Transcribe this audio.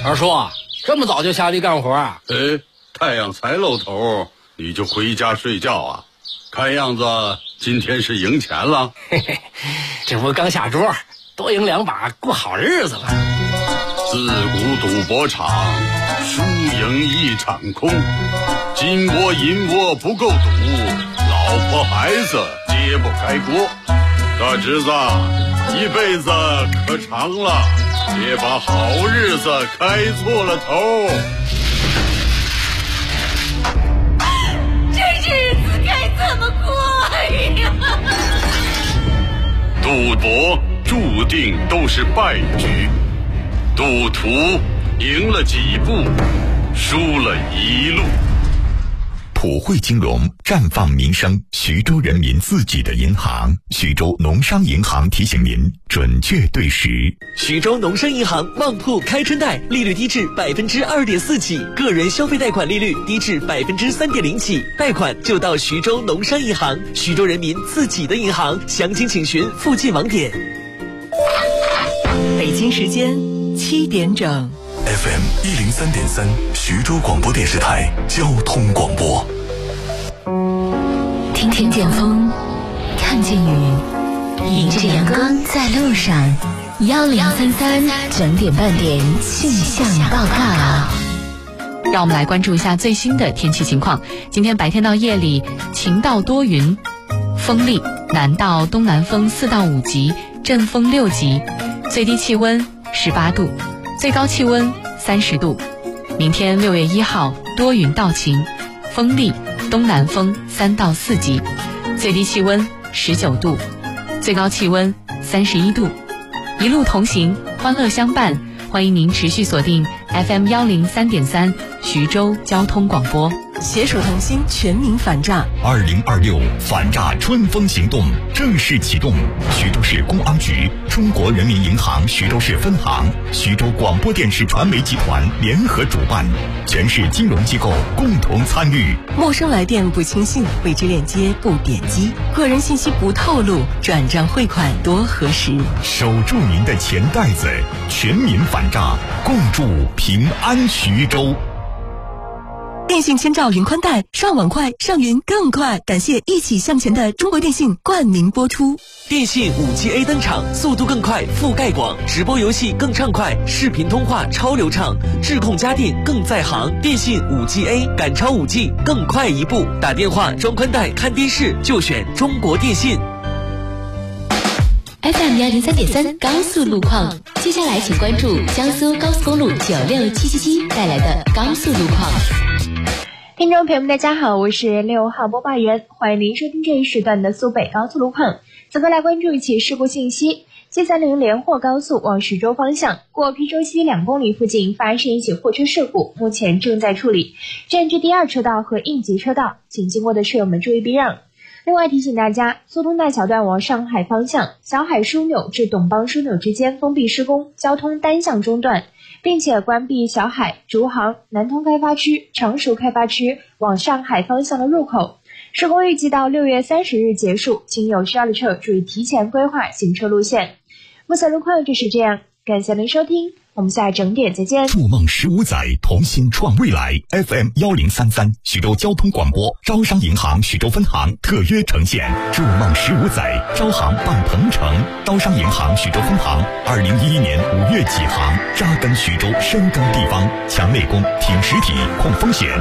二叔，这么早就下地干活啊？ 太阳才露头，你就回家睡觉啊？看样子今天是赢钱了。 嘿嘿，这不刚下桌，多赢2把，过好日子了。 自古赌博场，输赢一场空。金窝银窝不够赌，老婆孩子揭不开锅。大侄子，一辈子可长了，别把好日子开错了头。 这日子该怎么过呀？ 赌博注定都是败局，赌徒赢了几步，输了一路。 普惠金融绽放民生，徐州人民自己的银行。徐州农商银行提醒您准确对时。 徐州农商银行旺铺开春贷，利率低至2.4%起，个人消费贷款利率低至3.0%起，贷款就到徐州农商银行，徐州人民自己的银行。详情请询附近网点。 北京时间7点整。 FM 103.3，徐州广播电视台交通广播。 听见风，看见雨，迎着阳光在路上。1033整点半点气象报告。 让我们来关注一下最新的天气情况。今天白天到夜里晴到多云，风力南到东南风4到5级，阵风6级，最低气温18度，最高气温30度。明天6月1号多云到晴，风力东南风3到4级，最低气温19度，最高气温31度。一路同行，欢乐相伴，欢迎您持续锁定 FM 103.3徐州交通广播。 携手同心，全民反诈。 2026反诈春风行动正式启动，徐州市公安局、中国人民银行徐州市分行、徐州广播电视传媒集团联合主办，全市金融机构共同参与。 陌生来电不轻信，未知链接不点击，个人信息不透露，转账汇款多核实。 守住您的钱袋子，全民反诈，共筑平安徐州。 电信千兆云宽带，上网快，上云更快。感谢一起向前的中国电信冠名播出。 电信5G A 登场，速度更快，覆盖广，直播游戏更畅快，视频通话超流畅，智控家电更在行。电信5G A 赶超5G，更快一步。打电话装宽带看电视就选中国电信。 FM 103.3高速路况，接下来请关注江苏高速公路96777带来的高速路况。 听众朋友们大家好，我是6号播报员，欢迎您收听这一时段的苏北高速路况。此刻来关注一起事故信息。730连霍高速往徐州方向，过邳州西2公里附近发生一起货车事故，目前正在处理，占据第2车道和应急车道，请经过的车友们注意避让。另外提醒大家，苏通大桥段往上海方向，小海枢纽至董邦枢纽之间封闭施工，交通单向中断，并且关闭小海、竹杭、南通开发区、常熟开发区往上海方向的入口。施工预计到6月30日结束，请有需要的车友注意提前规划行车路线。目前路况就是这样，感谢您收听，我们下整点再见。 筑梦15载，同心创未来。FM 1033徐州交通广播，招商银行徐州分行特约呈现。筑梦15载，招行伴鹏程。招商银行徐州分行2011年5月起航，扎根徐州，深耕地方，强内功，挺实体，控风险。